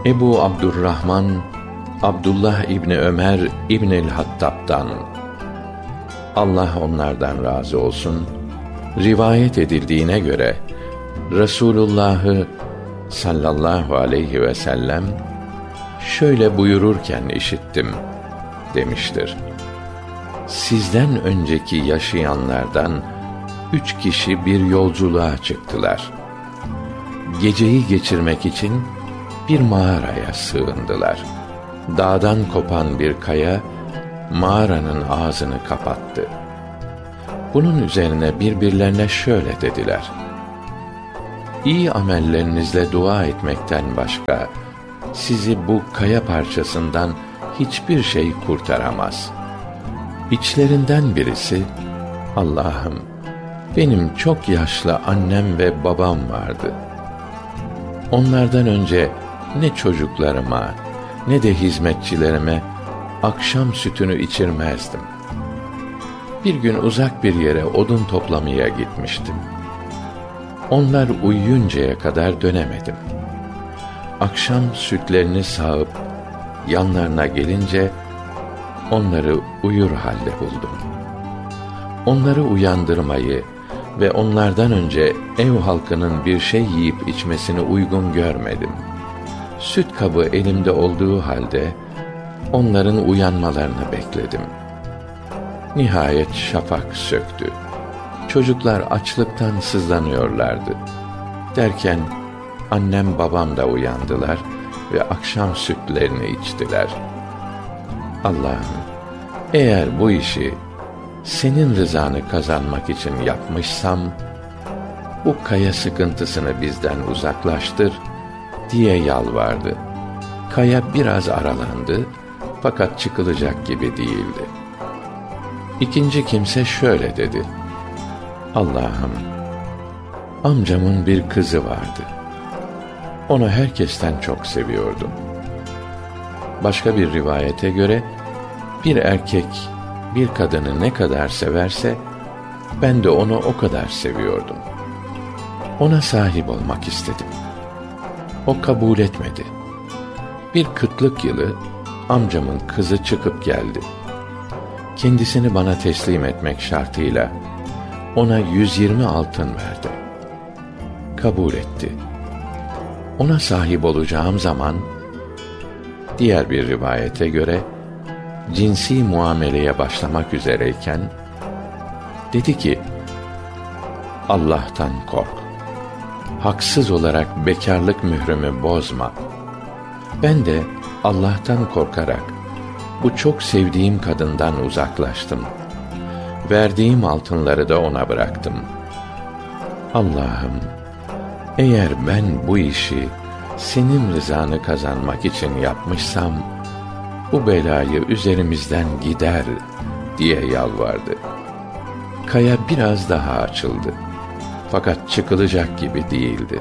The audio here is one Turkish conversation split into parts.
Ebu Abdurrahman Abdullah İbni Ömer İbnül Hattab'dan, Allah onlardan razı olsun, rivayet edildiğine göre Resulullah'ı sallallahu aleyhi ve sellem şöyle buyururken işittim demiştir: sizden önceki yaşayanlardan 3 kişi bir yolculuğa çıktılar. Geceyi geçirmek için bir mağaraya sığındılar. Dağdan kopan bir kaya mağaranın ağzını kapattı. Bunun üzerine birbirlerine şöyle dediler: İyi amellerinizle dua etmekten başka sizi bu kaya parçasından hiçbir şey kurtaramaz. İçlerinden birisi, Allah'ım, benim çok yaşlı annem ve babam vardı. Onlardan önce ne çocuklarıma ne de hizmetçilerime akşam sütünü içirmezdim. Bir gün uzak bir yere odun toplamaya gitmiştim. Onlar uyuyuncaya kadar dönemedim. Akşam sütlerini sağıp yanlarına gelince onları uyur halde buldum. Onları uyandırmayı ve onlardan önce ev halkının bir şey yiyip içmesini uygun görmedim. Süt kabı elimde olduğu halde onların uyanmalarını bekledim. Nihayet şafak söktü. Çocuklar açlıktan sızlanıyorlardı. Derken annem babam da uyandılar ve akşam sütlerini içtiler. Allah'ım, eğer bu işi senin rızanı kazanmak için yapmışsam, bu kaya sıkıntısını bizden uzaklaştır diye yalvardı. Kaya biraz aralandı fakat çıkılacak gibi değildi. İkinci kimse şöyle dedi: Allah'ım, amcamın bir kızı vardı. Onu herkesten çok seviyordum. Başka bir rivayete göre bir erkek bir kadını ne kadar severse ben de onu o kadar seviyordum. Ona sahip olmak istedim. O kabul etmedi. Bir kıtlık yılı amcamın kızı çıkıp geldi. Kendisini bana teslim etmek şartıyla ona 120 altın verdim. Kabul etti. Ona sahip olacağım zaman, diğer bir rivayete göre cinsi muameleye başlamak üzereyken dedi ki: Allah'tan kork. Haksız olarak bekârlık mührümü bozma. Ben de Allah'tan korkarak bu çok sevdiğim kadından uzaklaştım. Verdiğim altınları da ona bıraktım. Allah'ım, eğer ben bu işi senin rızanı kazanmak için yapmışsam, bu belayı üzerimizden gider diye yalvardı. Kaya biraz daha açıldı. Fakat çıkılacak gibi değildi.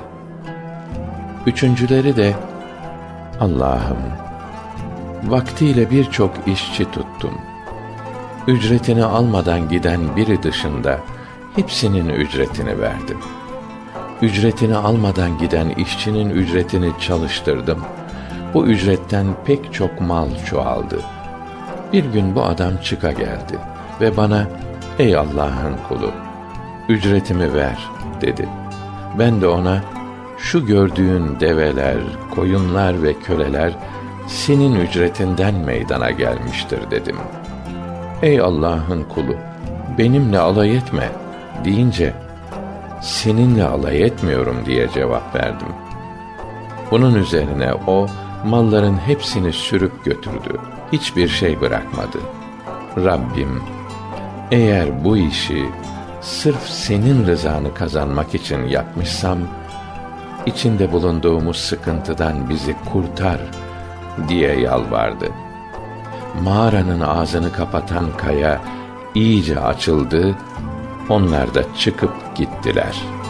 Üçüncüleri de, Allah'ım, vaktiyle birçok işçi tuttum. Ücretini almadan giden biri dışında hepsinin ücretini verdim. Ücretini almadan giden işçinin ücretini çalıştırdım. Bu ücretten pek çok mal çoğaldı. Bir gün bu adam çıka geldi ve bana, ey Allah'ın kulu, ücretimi ver dedi. Ben de ona, şu gördüğün develer, koyunlar ve köleler senin ücretinden meydana gelmiştir dedim. Ey Allah'ın kulu, benimle alay etme deyince, seninle alay etmiyorum diye cevap verdim. Bunun üzerine o malların hepsini sürüp götürdü. Hiçbir şey bırakmadı. Rabbim, eğer bu işi sırf senin rızanı kazanmak için yapmışsam, içinde bulunduğumuz sıkıntıdan bizi kurtar diye yalvardı. Mağaranın ağzını kapatan kaya iyice açıldı, onlar da çıkıp gittiler.